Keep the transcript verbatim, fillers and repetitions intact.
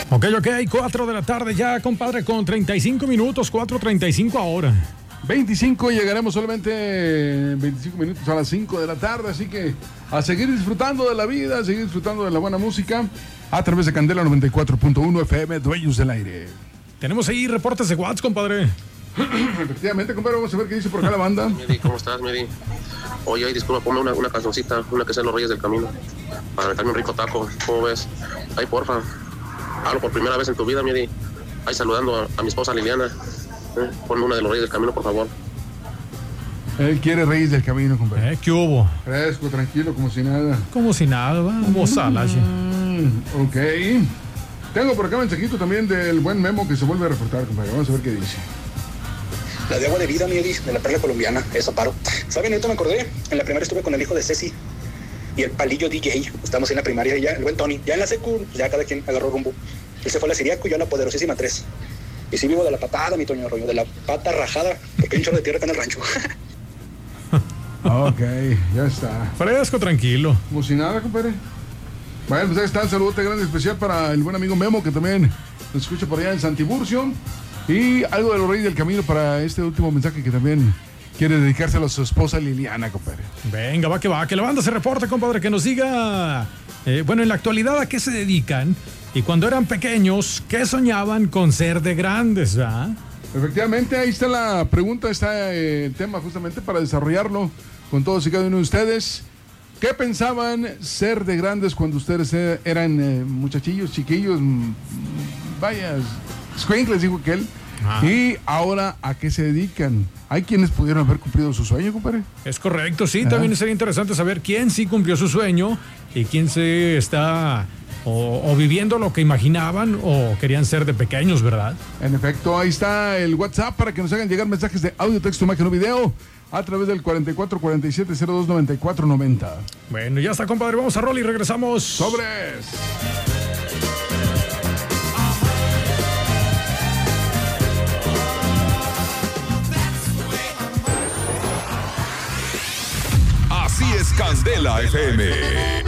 Ok, ok, cuatro de la tarde ya, compadre, con treinta y cinco minutos, cuatro treinta y cinco ahora. veinticinco, llegaremos solamente veinticinco minutos a las cinco de la tarde, así que a seguir disfrutando de la vida, a seguir disfrutando de la buena música a través de Candela noventa y cuatro punto uno F M, Dueños del Aire. Tenemos ahí reportes de WhatsApp, compadre. Efectivamente, compadre, vamos a ver qué dice por acá la banda. Medi, ¿cómo estás, Medi? Oye, ay, disculpa, ponme una, una cancioncita, una que sea Los Reyes del Camino, para meterme un rico taco. ¿Cómo ves? Ay, porfa, hablo por primera vez en tu vida, Medi. Ay, saludando a, a mi esposa Liliana. Eh, ponme una de Los Reyes del Camino, por favor. Él quiere Reyes del Camino, compadre. Eh, ¿Qué hubo? Fresco, tranquilo, como si nada. Como si nada, vamos a la... Mm, ok. Tengo por acá un mensajito también del buen Memo que se vuelve a reportar, compadre. Vamos a ver qué dice. La de agua de vida, Miedi, de la perla colombiana, eso paro. ¿Saben? Ahorita me acordé, en la primaria estuve con el hijo de Ceci y el palillo D J. Estamos en la primaria y ya, el buen Tony. Ya en la secu, ya cada quien agarró rumbo. Él se fue a la Siriaco y yo a la poderosísima tres. Y sí vivo de la patada, mi Toño Rollo, de la pata rajada, porque hay un chorro de tierra acá en el rancho. Ok, ya está. Fresco, tranquilo. Como si nada, compadre. Bueno, pues ahí está, un saludote grande especial para el buen amigo Memo, que también nos escucha por allá en Santiburcio. Y algo de Los Reyes del Camino para este último mensaje que también quiere dedicárselo a su esposa Liliana, compadre. Venga, va que va, que la banda se reporte, compadre, que nos diga, eh, bueno, en la actualidad a qué se dedican y cuando eran pequeños, qué soñaban con ser de grandes, ¿verdad? Efectivamente, ahí está la pregunta, está eh, el tema justamente para desarrollarlo con todos y cada uno de ustedes. ¿Qué pensaban ser de grandes cuando ustedes eh, eran eh, muchachillos, chiquillos, mm, vaya, squinkles, dijo aquel? Ah. Y ahora, ¿a qué se dedican? ¿Hay quienes pudieron haber cumplido su sueño, compadre? Es correcto, sí. Ah. También sería interesante saber quién sí cumplió su sueño y quién se está o, o viviendo lo que imaginaban o querían ser de pequeños, ¿verdad? En efecto, ahí está el WhatsApp para que nos hagan llegar mensajes de audio, texto, imagen o video a través del cuarenta y cuatro cuarenta y siete cero dos noventa y cuatro noventa. Bueno, ya está, compadre. Vamos a rol y regresamos. ¡Sobres! Así es Candela F M.